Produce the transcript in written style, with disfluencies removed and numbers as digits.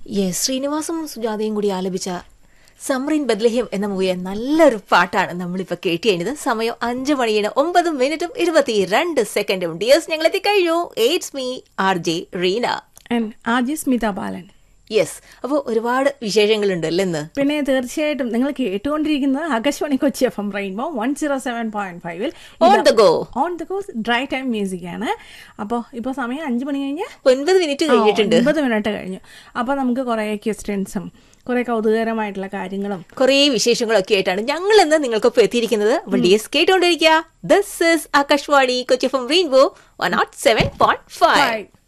Yes, ശ്രീനിവാസും സുജാതയും കൂടി ആലപിച്ച സമറിൻ ബദ്ലഹേം എന്ന മൂവിയെ നല്ലൊരു പാട്ടാണ് നമ്മളിപ്പോൾ കേട്ട് കഴിഞ്ഞത്. സമയം 5 മണിയാണ് 9 മിനിറ്റും 22 സെക്കൻഡും. ഡിയേഴ്സ്, ഞങ്ങൾ എത്തിക്കഴിഞ്ഞു. It's me RJ Reena and RJ Smitha Balan. Yes, അപ്പോൾ ഒരുപാട് വിശേഷങ്ങളുണ്ട് അല്ലേ ഇന്ന്. പിന്നെ തീർച്ചയായിട്ടും നിങ്ങൾ കേട്ടുകൊണ്ടിരിക്കുന്നത് Akashvani Kochi FM rainbow 107.5 on the go dry time music ആണ്. അപ്പോൾ ഇപ്പോൾ സമയം 5 മണി കഴിഞ്ഞ് 9 മിനിറ്റ് കഴിഞ്ഞിട്ടുണ്ട്. 9 മിനിറ്റ് കഴിഞ്ഞു. അപ്പോൾ നമുക്ക് കുറേ ക്വസ്റ്റ്യൻസും കുറെ കൗതുകകരമായിട്ടുള്ള കാര്യങ്ങളും കുറേ വിശേഷങ്ങളൊക്കെ ആയിട്ടാണ് ഞങ്ങൾ ഇന്ന് നിങ്ങൾക്കൊപ്പം എത്തിയിരിക്കുന്നത്. Dears, കേട്ടുകൊണ്ടിരിക്കുക. This is Akashvani Kochi FM rainbow 107.5.